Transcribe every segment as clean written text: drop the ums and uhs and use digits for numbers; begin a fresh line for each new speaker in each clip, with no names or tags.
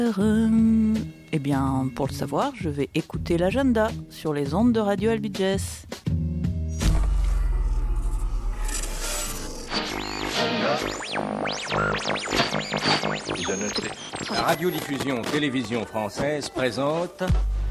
Eh bien, pour le savoir, je vais écouter l'agenda sur les ondes de Radio Albi Jazz.
La radiodiffusion télévision française présente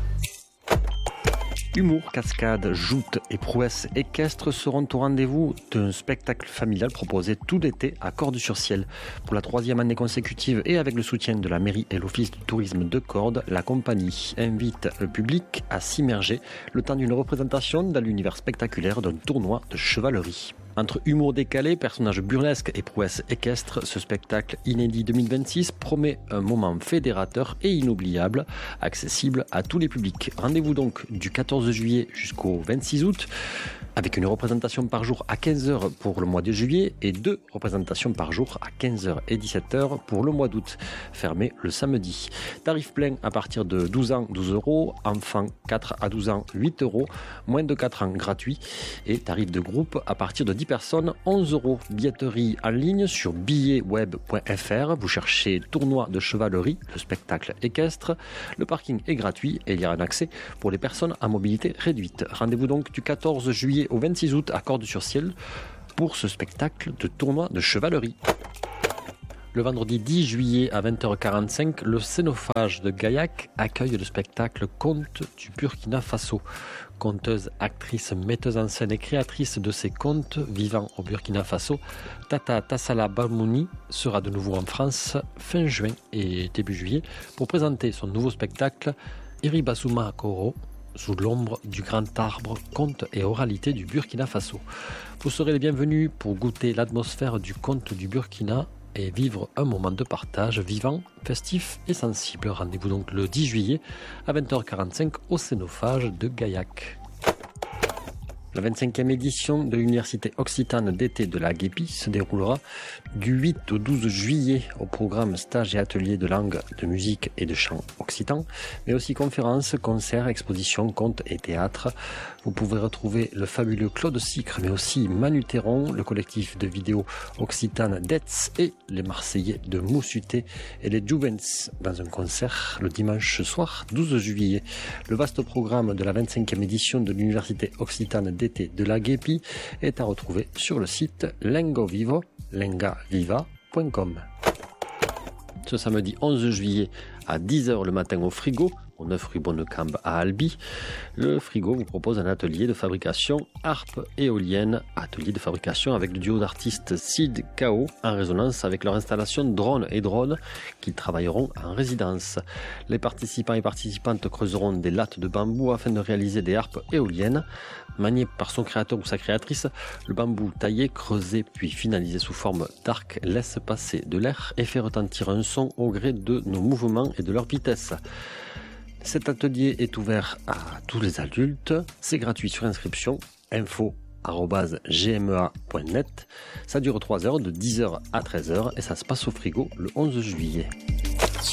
Humour, cascade, joutes et prouesses équestres seront au rendez-vous d'un spectacle familial proposé tout l'été à Cordes-sur-Ciel. Pour la 3e année consécutive et avec le soutien de la mairie et l'office du tourisme de Cordes, la compagnie invite le public à s'immerger le temps d'une représentation dans l'univers spectaculaire d'un tournoi de chevalerie. Entre humour décalé, personnages burlesques et prouesses équestres, ce spectacle inédit 2026 promet un moment fédérateur et inoubliable, accessible à tous les publics. Rendez-vous donc du 14 juillet jusqu'au 26 août, avec une représentation par jour à 15h pour le mois de juillet et 2 représentations par jour à 15h et 17h pour le mois d'août, fermé le samedi. Tarif plein à partir de 12 ans, 12 €, enfants 4 à 12 ans, 8 €, moins de 4 ans gratuit et tarif de groupe à partir de 10 personnes, 11 €. Billetterie en ligne sur billetweb.fr. Vous cherchez tournoi de chevalerie, le spectacle équestre. Le parking est gratuit et il y a un accès pour les personnes à mobilité réduite. Rendez-vous donc du 14 juillet au 26 août à Cordes-sur-Ciel pour ce spectacle de tournoi de chevalerie. Le vendredi 10 juillet à 20h45, le Scénophage de Gaillac accueille le spectacle Contes du Burkina Faso. Conteuse, actrice, metteuse en scène et créatrice de ces contes vivant au Burkina Faso, Tata Tassala Bamouni sera de nouveau en France fin juin et début juillet pour présenter son nouveau spectacle Iribasuma Koro, sous l'ombre du grand arbre, contes et oralité du Burkina Faso. Vous serez les bienvenus pour goûter l'atmosphère du conte du Burkina et vivre un moment de partage vivant, festif et sensible. Rendez-vous donc le 10 juillet à 20h45 au Scénophage de Gaillac. La 25e édition de l'Université Occitane d'été de la Guépie se déroulera du 8 au 12 juillet au programme stages et ateliers de langue, de musique et de chant occitan, mais aussi conférences, concerts, expositions, contes et théâtre. Vous pouvez retrouver le fabuleux Claude Sicre, mais aussi Manu Théron, le collectif de vidéo occitane d'Etz et les Marseillais de Moussuté et les Juvens dans un concert le dimanche soir 12 juillet. Le vaste programme de la 25e édition de l'Université Occitane d'été de la Guépie est à retrouver sur le site lengaviva.com. Ce samedi 11 juillet à 10h le matin au Frigo, au 9 rue Bonnecambe à Albi, le Frigo vous propose un atelier de fabrication harpe éolienne, atelier de fabrication avec le duo d'artistes Sid Kao en résonance avec leur installation drone et drone qui travailleront en résidence. Les participants et participantes creuseront des lattes de bambou afin de réaliser des harpes éoliennes. Manié par son créateur ou sa créatrice, le bambou taillé, creusé puis finalisé sous forme d'arc laisse passer de l'air et fait retentir un son au gré de nos mouvements et de leur vitesse. Cet atelier est ouvert à tous les adultes, c'est gratuit sur inscription, info@gmea.net. Ça dure 3 heures de 10h à 13h et ça se passe au Frigo le 11 juillet.